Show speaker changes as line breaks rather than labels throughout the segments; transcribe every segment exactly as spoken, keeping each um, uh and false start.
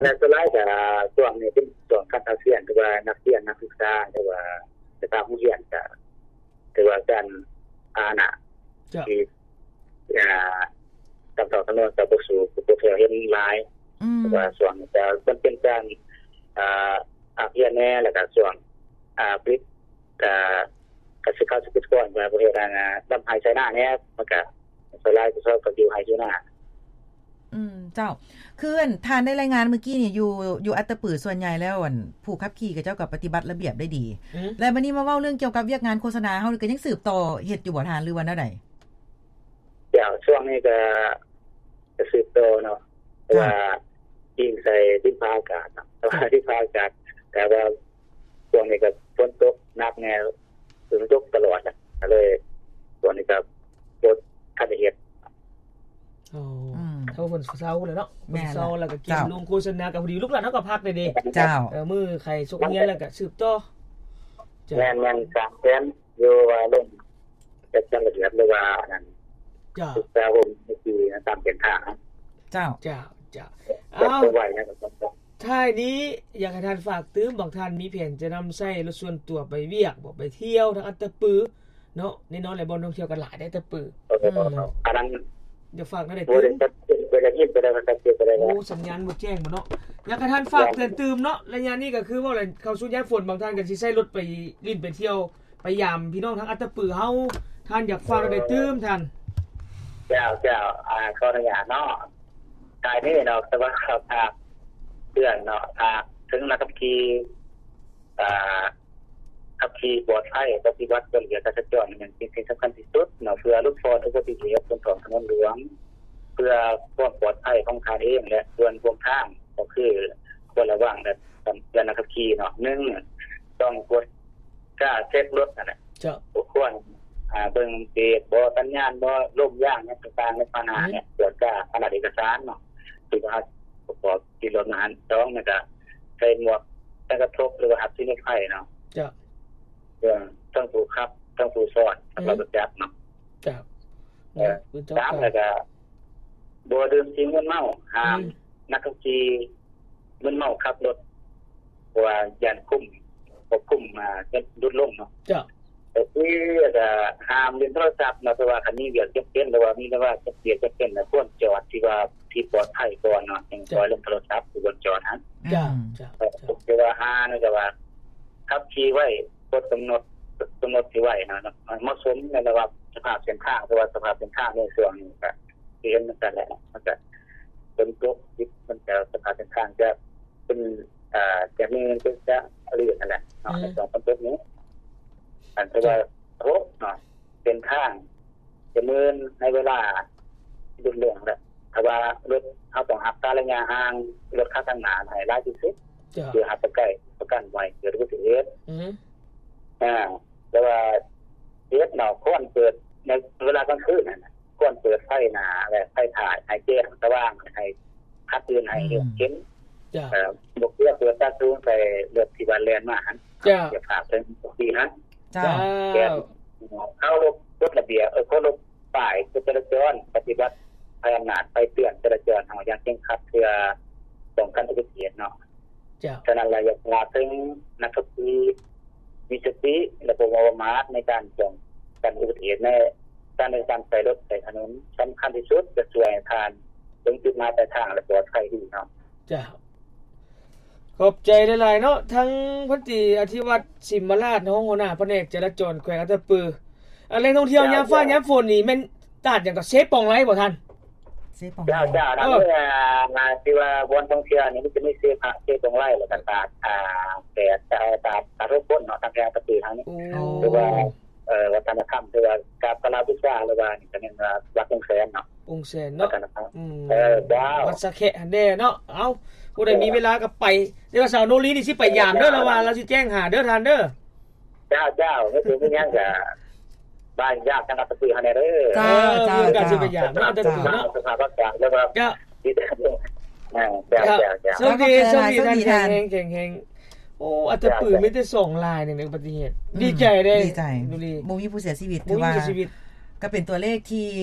และสุดท้ายก็ช่วงนี้เป็นช่วงการเรียนหรือว่านักเรียนนักศึกษาหรือว่าสถาบันเรียนก็ถือว่าการอาณาที่อ่ากับต่อกันต่อไปสู่ผู้เที่ยวเห็นหลายว่าส่วนจะมันเป็นการอ่าอาเรียนแน่แล้วก็ส่วนอ่าปิดอ่ากสิกรรมสกุลว่าประเทศนั้นลำไห้ไชน่าเนี่ยมันก็สลายก็เข้ากับอยู่ไฮจูน่า
อืมเจ้าคืออันทานได้รายงานเมื่อกี้นี่อยู่อยู่อัตตปือส่วนใหญ่แล้วอันผู้ขับขี่กับเจ้ากับปฏิบัติระเบียบได้ดีแล้วบัดนี้มาเว้าเรื่องเกี่ยวกับเวียกงานโฆษณาเฮาก็ยังสืบต่อเฮ็ดอยู่บ่ทานหรือว่าแนวใด
เดี๋ยวช่วงนี้ก็จะสืบต่อเนาะว่ายิงใส่ที่ภาคอากาศแต่ว่าที่ภาคอากาศแต่ว่าช่วงนี้ก็ฝนตกหนักแน่ฝนตกตลอดอ่ะเลยช่วงนี้ก็รถคันเฮ็ด
อ๋อเฮาฝนเซาแล้วเนาะฝนเซาแล้วก็กินลงโฆษณาก็พอดีลูกหลานเฮาก็พักได้ดี
เจ้า
เออมื้อใครสุกเรียนแล้วก็สืบต่อ
แม่นๆสามแสนอยู่ว่าลงจัดการระเบียบหรือว่านั่น
จ้า
ศึกษาผมที่ตามเป็นทาง
เจ้า
จ้าจ้าอ้าวท้ายนี้อยากให้ท่านฝากตื้มบางท่านมีแผนจะนำใช้รถส่วนตัวไปเวียกบ่ไปเที่ยวทางอัตตปือเนาะแน่นอนแหละบ่ท่องเที่ยวกันหลายได้อัตตปือ
อันนั้น
อย่าฝากนะได้ตื้ม
บ่ได้ยินบ่ได้ว่าจะเกี่ยวบ่ได้
โอ้สัญญาณบ่แจ้งบ่เนาะอยากให้ท่านฝากเตือนตื้มเนาะระยะนี้ก็คือว่าอะไรเข้าสู่ยามฝนบางท่านก็สิใช้รถไปลิ้นไปเที่ยวไปยามพี่น้องทางอัตตปือเฮาท่านอยากฝากได้ตื้มท่าน
เจ้าเจ้าอ่าขออนุญาตเนาะกายนี้เนาะแต่ว่าครับทางเตือนเนาะทางถึงนักขับขี่อ่าขับขี่ปลอดภัยปฏิบัติตามระเบียบจราจรอย่างเป็นสิ่งสำคัญที่สุดเนาะเพื่อลดอุบัติเหตุบนท้องถนนหลวงเพื่อความปลอดภัยของท่านเองและส่วนรวมทางก็คือควรระวังและเตือนนักขับขี่เนาะหนึ่งต้องกดกล้าเช็ครถนั่นแหละ
เจ้า
ควรอ่าเบิ่งเบรกบ่สัญญาณบ่ลมยางต่างๆในปัญหาเนี่ยตรวจกล้าขนาดเอกสารเนาะคือว่าประกอบที่รถนั้นต้องนี่ก็ใส่หมวกกันกระทบหรือว่าหัดซิ่งไฟเนาะ
จ้ะ
เรื่องต้องผู้ขับต้องผู้สอนแล้วก็จับเนาะ
จ้ะ
เออตามแล้วก็บ่ดื่มสิ่งมึนเมาห้ามนักขับขี่มึนเมาขับรถเพราะว่าย่านคุมควบคุมมาจะลดลงเนาะ
จ้ะ
แต่ที่จะห้ามเล่นโทรศัพท์นะเพราะว่าคันนี้เวียกจำเป็นหรือว่ามีแต่ว่าจะเวียกจำเป็นน่ะควรจอดที่ว่าที่ปลอดภัยก่อนเนาะจังค่อยเล่นโทรศัพท์อยู่บนจอดนั้น
จ้ะจ้ะ
แต่ว่าห้านี่ก็ว่าขับขี่ไว้กฎกำหนดกำหนดที่ไว้นะเหมาะสมในระดับสภาพเส้นทางเพราะว่าสภาพเส้นทางในส่วนนี้ก็เห็นมันกันแหละมันก็เป็นตัวที่มันจะสภาพเส้นทางจะเป็นอ่าจะมีเป็นจะเรียกนั่นแหละเนาะในส่วนของตัวนี้อันที่ว่าโอ้เนาะเป็นทางจะมืนในเวลาดุเรื่องแหละถ้าว่ารถเฮาต้องหักตาระยะห่างรถข้างหน้าให้หลายที่สุดเพื่อหักไปใกล้ประกันไว้เกิดอุบัติเหตุอืออ่าแล้วว่าเฮ็ดเนาะควรเปิดในเวลากลางคืนนั่นน่ะควรเปิดไฟหน้าและไฟท้ายให้แจ้งสว่างให้คัดเตือนให้เห็น
จ้ะ
เอ่อบ่เกี่ยวเปิดตาสูงใส่รถที่ว่าแล่นมาหั่น
จ้ะ
อย่าพลาดถึงที่นั้น
จ้า
เข้ารถรถระเบียบเออเข้ารถป้ายจราจรปฏิบัติภายอำนาจไปเตือนจราจรเฮาอย่างเคร่งครัดเพื่อป้องกันอุบัติเหตุเนาะ
จ้า
ฉะนั้นเราอยากฝากถึงนักขับขี่มีสติและบ่ประมาทในการป้องกันอุบัติเหตุในการในการใช้รถใช้ถนนสำคัญที่สุดจะช่วยให้ท่านถึงจุดหมายปลายทางและปลอดภัยดีเนาะ
จ้าขอบใจหลายๆเนาะทั้งพันตรีอธิวัฒน์สิมมาราชน้องหัวหน้าแผนกจราจรแขวงอัตตปืออะไรท่องเที่ยวยามฟ้ายามฝนนี่แม่นตาดหยังก็เซฟปองไรบ่ท่าน
เซฟปอง
ไรจ้าๆนั่นแหละมาที่ว่าบนท่องเที่ยวนี่มันจะมีเซฟเซฟปองไรแล้วก็ตาดอ่าแต่ตาตาตาทุกคนเนาะทางแถวอัตตปือทางนี้หรือว่าเอ่อวัฒนธรรมหรือว่าการปราบุษาหรือว่านี่ก็แม่นว่าวัดองค์แสนเนาะ
องค์แสนเนาะ
อืมเออว้าว
วัดสะแคะหั่นเด้เนาะเอ้าผู้ใดมีเวลาก็ไปเดี๋ยวสาวโนรีนี่สิไปยามเด้อละว่าเราสิแจ้งหาเด้อท่านเด้อ
เจ้าๆไม่ถึงยังก็บ้านยากจังหวัดตะปือหั่นเด้อ
จ้าจ้า
ก็สิไปยามเนาะตะปือเนาะ
สภาพอากาศแล้วก็
จ้า
อ่าจ้าๆๆ
สวัสดีสวัสดีท่านแข็งๆโอ้อัตตปือมีแต่สองลายนึงในอุบัติเหตุดีใจเด้
ดีใจบ่มีผู้เสียชีวิตถือว่าก็เป็นตัวเลขที่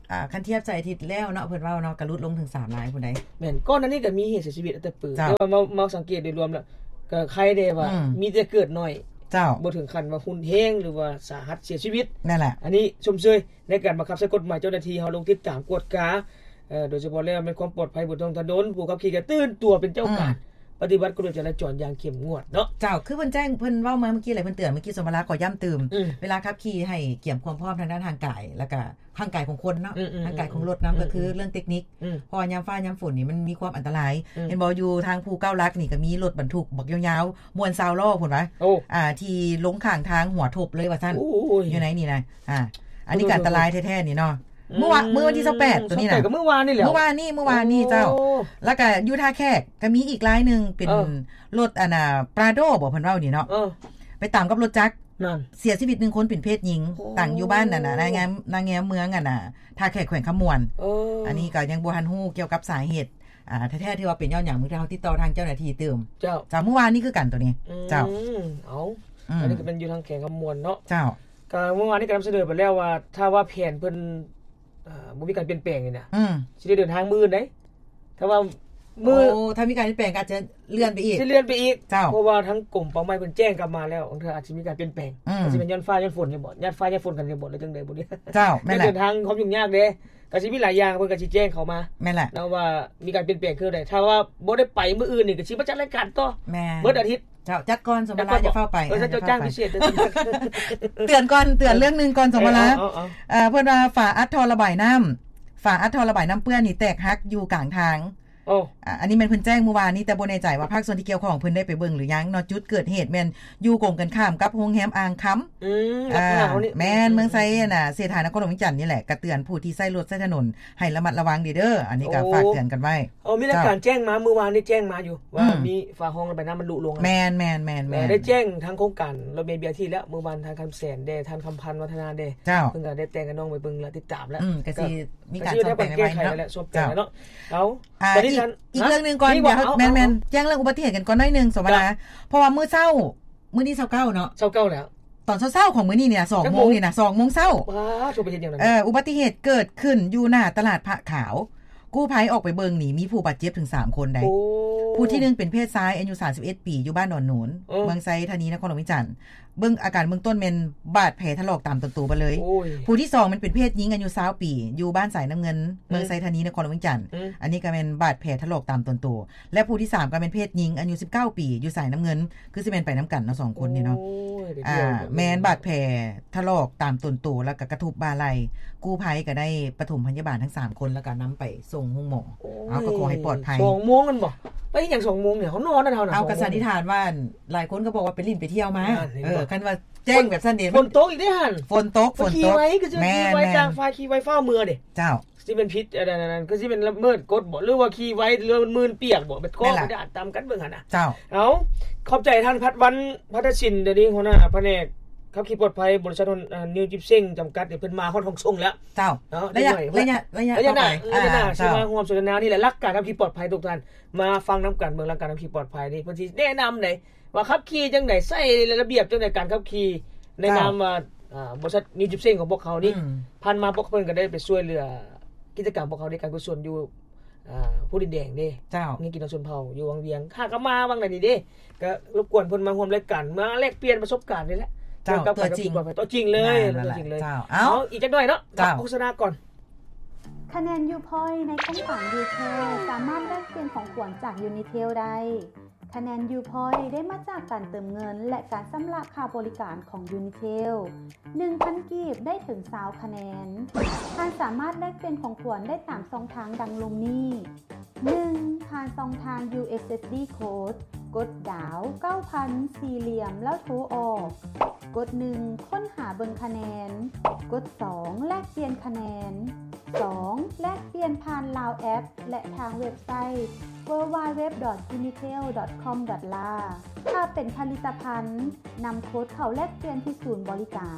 อ่าคันเทียบใจอาทิตย์แล้วเนาะเพิ่นเว้าเนาะก็ลดลงถึงสามรายพุ่นใด
แม่นก่อนหน้านี้ก็มีเหตุเสียชีวิตแต่ปืนแต่ว่ามามาสังเกตโดยรวมแล้วก็ใครได้ว่ามีแต่เกิดน้อย
เจ้า
บ่ถึงขั้นว่าหุ่นแฮงหรือว่าสาหัสเสียชีวิต
นั่นแหละ
อันนี้ชมเชยในการบังคับใช้กฎหมายเจ้าหน้าที่เฮาลงติดตามกวดกาเอ่อโดยเฉพาะแล้วเป็นความปลอดภัยบนท้องถนนผู้ขับขี่ก็ตื่นตัวเป็นเจ้าการปฏิบัติกฎจราจรอย่างเข้มงวดเนาะ
เจ้าคือเพิ่นแจ้งเพิ่นเว้ามาเมื่อกี้แหละเพิ่นเตือนเมื่อกี้สมภาระก็ย้ำเติมเวลาขับขี่ให้เกี่ยมความพร้อมทางด้านทางกายแล้วก็ทางกายของคนเนาะทางกายของรถนำก็คือเรื่องเทคนิคเพราะยามฟ้ายามฝนนี่มันมีความอันตรายเห็นบ่อยู่ทางภูเก้าลักนี่ก็มีรถบรรทุกบักยาวๆมวนซาวล้อพุ่นว่าอ่าที่ลงข้างทางหัวทบเลยว่าซั่นอยู่ไหนนี่นะอ่าอันนี้ก็อันตรายแท้ๆนี่เนาะเมื่อวานเมื่อวันที่ยี่สิบแปดตัวนี้น่ะ
เมื่อวานนี่แหละ
เมื่อวานนี่เมื่อวานนี่เจ้าแล้วก็อยู่ท่าแขกก็มีอีกรายนึงเป็นรถอันน่ะปราโดบ่เพิ่นเว้านี่เนาะไปตามกับรถจักรนั่นเสียชีวิตหนึ่งคนเป็นเพศหญิงตั้งอยู่บ้านนั่นน่ะนางแงมนางแงมเมืองอ่ะน่ะท่าแขกแขวงขมวนอันนี้ก็ยังบ่ทันฮู้เกี่ยวกับสาเหตุอ่าแท้ๆที่ว่าเป็นย้อนหยังมื้อที่เฮาติดต่อทางเจ้าหน้าที่เติม
เจ้า
จ้าเมื่อวานนี่คือกันตัวนี้เจ้า
เอ้าอันนี้ก็เป็นอยู่ทางแขวงขมวนเนาะ
เจ้า
ก็เมื่อวานนี้ก็นำเสนอไปแล้วว่าถ้าว่าแผนเพิ่นอ่าบ่มีการเปลี่ยนแปลงนี่น่ะอือสิได้เดินทางมื้อใดถ้าว่ามื้อ
โอ้ถ้ามีการเปลี่ยนแปลงก็จะเลื่อนไปอีก
สิเลื่อนไปอีกเพราะว่าทั้งกรมป่าไม้เพิ่นแจ้งกลับมาแล้วเธออาจสิมีการเปลี่ยนแปลงอาจสิเป็นย้อนฟ้าย้อนฝนนี่บ่ย้อนฟ้าย้อนฝนกันนี่บ่แล้วจังได๋บ่นี่
เจ้าแม่นแหละ
เดินทางความยุ่งยากเด้ก็สิมีหลายอย่างเพิ่นก็สิแจ้งเข้ามา
แม่นแหละ
แล้วว่ามีการเปลี่ยนแปลงคือใดถ้าว่าบ่ได้ไปมื้ออื่นนี่ก็สิบ่จัดรายการต่อ
แม่
เบิดอาทิตย์
เจ้าจัดก่อนสมภาระจะเข้าไป
เออเจ้าจ้างพิเศษ
เตือนก่อนเตือนเรื่องนึงก่อนสมภาระเอ่อเพิ่นว่าฝาอัดท่อระบายน้ำฝาอัดท่อระบายน้ำเปื้อนนี่แตกหักอยู่กลางทางโอ้อันนี้มันเพิ่นแจ้งเมื่อวานนี้แต่บ่แน่ใจว่าภาคส่วนที่เกี่ยวข้องเพิ่นได้ไปเบิ่งหรือยังเนาะจุดเกิดเหตุแม่นอยู่กงกันข้ามกับโรงแรมอ่างคำอืมอ่าแม่นเมืองไซน่ะเศรษฐานครหลวงวิจันทน์นี่แหละก็เตือนผู้ที่ใช้รถใช้ถนนให้ระมัดระวังเด้ออันนี้ก็ฝากเตือนกันไว้
เอ้ามีรายการแจ้งมาเมื่อวานนี้แจ้งมาอยู่ว่ามีฝาห้องระบายน้ำมันลุลง
แม่นๆๆๆ
ได้แจ้งทางโครงการรถเมล์ บี อาร์ ที แล้วเมื่อวานทางคำแสนเด้ทางคำพันธ์วัฒนาเด้เพิ่นก็ได้แต่งกับน้องไปเบิ่งแล้วติดตามแล้ว
อืมก็สิมีการซ่อมแซมไว้
เนาะซ่อมแซมเนาะเอา
แต่นี่อีกเรื่องนึงก่อนเดี๋ยวแม่นๆแจ้งเรื่องอุบัติเหตุกันก่อนหน่อยนึงสมภาระเพราะว่ามื้อเช้ามื้อนี้ยี่สิบเก้าเนาะ
ยี่สิบเก้าแล้ว
ตอนเช้าๆของมื้อนี้เนี่ย สองโมง นี่น่ะ สองโมงเช้า
ว้าอุบัติเหตุอย่างนั้น
เอออุบัติเหตุเกิดขึ้นอยู่หน้าตลาดพระขาวกู้ภัยออกไปเบิ่งนี่มีผู้บาดเจ็บถึงสามคนได้ผู้ที่หนึ่งเป็นเพศชายอายุสามสิบเอ็ดปีอยู่บ้านดอนโหนนเมืองไซธานีนครหลวงวิจันทน์เบิ่งอาการเบื้องต้นเป็นบาดแผลถลอกตามต้นตัวไปเลยผู้ที่สองมันเป็นเพศหญิงอายุยี่สิบปีอยู่บ้านสายน้ำเงินเมืองไซธานีนครหลวงวิจันทน์อันนี้ก็เป็นบาดแผลถลอกตามต้นตัวและผู้ที่สามก็เป็นเพศหญิงอายุสิบเก้าปีอยู่สายน้ำเงินคือสิเป็นไปน้ำกันเนาะสองคนนี่เนาะอ่าแม่นบาดแผลถลอกตามต้นตัวแล้วก็กระทบบ่าไหล่กู้ภัยก็ได้ปฐมพยาบาลทั้งสามคนแล้วก็นำไปส่งห้องหมอเอาก็ขอให้ปลอดภัย
สองโมงกันบ่ไปอย่าง สองโมงเนี่ยเขานอนนั่นเฮาน่ะ
เอากระสันนิษฐานว่าหลายคนก็บอกว่าไปลิ้นไปเที่ยวมาเออคันว่าแจ้งแบบซั่นเด้
ฝนตกอีกได้หั่น
ฝนตกฝนตก
ขี่ไว้ก็จะขี่ไว้จางฟ้าขี่ไว้ฟ้ามือเด้
เจ้า
สิเป็นพิษอันนั้นก็สิเป็นละเมิดกฎบ่หรือว่าขี่ไว้เรือมันมืนเปียกบ่เป็นก้อบ่ได้ตามกันเบิ่งหั่นน่ะ
เจ้า
เอาขอบใจท่านพัดวันพัฒชินเดี๋ยวนี้หัวหน้าแผนกขับขี่ปลอดภัยบริษัทนิวจิปซิ่งจำกัดเดี๋ยวเพิ่นมาฮอดห้องส่งแล้ว
เจ้าระยะระยะระยะ
ระยะหน้าระยะหน้าสิมาร่วมสนทนานี่แหละรักการขับขี่ปลอดภัยทุกท่านมาฟังนำกันเบิ่งรักการขับขี่ปลอดภัยนี่เพิ่นสิแนะนำได้ว่าขับขี่จังได๋ใช้ระเบียบจังได๋การขับขี่ในนามว่าอ่าบริษัทนิวจิปซิ่งของพวกเขานี่ผ่านมาพวกเพิ่นก็ได้ไปช่วยเหลือกิจกรรมพวกเขาในการกุศลอยู่อ่าผู้ดินแดงเด้
เจ้า
นี่กินชนเผ่าอยู่วังเวียงข้าก็มาวังไหนนี่เด้ก็รบกวนเพิ่นมาร่วมรายการมาแลกเปลี่ยนประสบการณ์นี่แหละ
เจ้าตัวจริง
ตัวจริงเลยตัวจริงเลยเอาอีกจักหน่อยเนาะโฆษณาก่อน
คะแนน U-Point ในขั้นต่าง U-Tel สามารถแลกเปลี่ยนของขวัญจาก Unitel ได้คะแนน U-Point ได้มาจากการเติมเงินและการชำระค่าบริการของ Unitel หนึ่งพัน กีบได้ถึงยี่สิบคะแนนท่านสามารถแลกเปลี่ยนของขวัญได้ตามช่องทางดังลงนี้ หนึ่ง ผ่านช่องทาง ยู เอส เอส ดี Code กดดาว เก้าพัน สี่เหลี่ยมแล้วโทรออกกดหนึ่งค้นหาเบิ่งคะแนนกดสองแลกเปลี่ยนคะแนนสองแลกเปลี่ยนผ่าน ไลน์ แอปและทางเว็บไซต์ ดับเบิลยู ดับเบิลยู ดับเบิลยู ดอท ยูนิเทล ดอท คอม ดอท เอล ถ้าเป็นผลิตภัณฑ์นำโค้ดเข้าแลกเปลี่ยนที่ศูนย์บริการ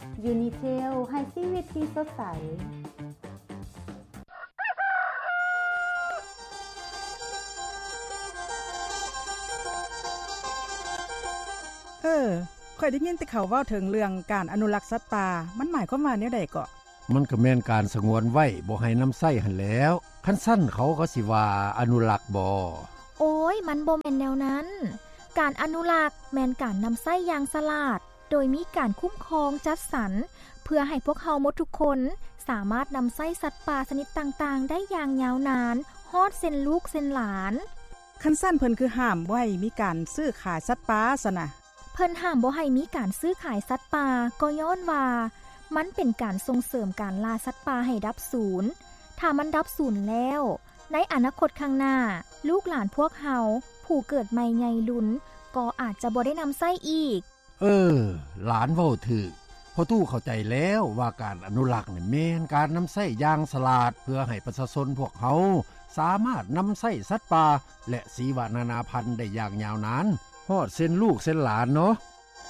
Unitel ให้ชีวิตที่สดใส
เออค่อยได้ยินแต่เขาเว้าถึงเรื่องการอนุรักษ์สัตว์ป่ามันหมายความว่าแนวใดเกาะมันก็แม่นการสงวนไว้บ่ให้น้ำไส้หั่นแล้วคันซั่นเขาก็สิว่าอนุรักษ์บ่
โอ้ยมันบ่แม่นแนวนั้นการอนุรักษ์แม่นการนำไส้อย่างฉลาดโดยมีการคุ้มครองจัดสรรเพื่อให้พวกเฮาหมดทุกคนสามารถนำไส้สัตว์ป่าชนิดต่างๆได้อย่างยาวนานฮอดเส้นลูกเส้นหลาน
คันซั่นเพิ่นคือห้ามบ่ให้มีการซื้อขายสัตว์ป่าซะนะ
เพิ่นห้ามบ่ให้มีการซื้อขายสัตว์ป่าก็ย้อนว่ามันเป็นการส่งเสริมการล่าสัตว์ป่าให้ดับสูญถ้ามันดับสูญแล้วในอนาคตข้างหน้าลูกหลานพวกเฮาผู้เกิดใหม่ใหญ่ลุ้นก็อาจจะบ่ได้นำไส้อีก
เออหลานเว้าถูกพอตู้เข้าใจแล้วว่าการอนุรักษ์นี่แม่นการนำไส้อย่างฉลาดเพื่อให้ประชาชนพวกเขาสามารถนำไส้สัตว์ป่าและชีวนานาพันธุ์ได้อย่างยาวนานฮอดเส้นลูกเส้นหลานเนาะ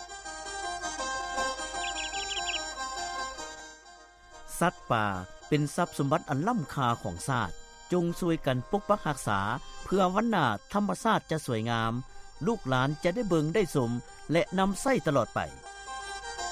สัตว์ป่าเป็นทรัพย์สมบัติอันล้ำค่าของชาติจงช่วยกันปกปักรักษาเพื่อวันหน้าธรรมชาติจะสวยงามลูกหลานจะได้เบิงได้สมและนำไส้ตลอดไป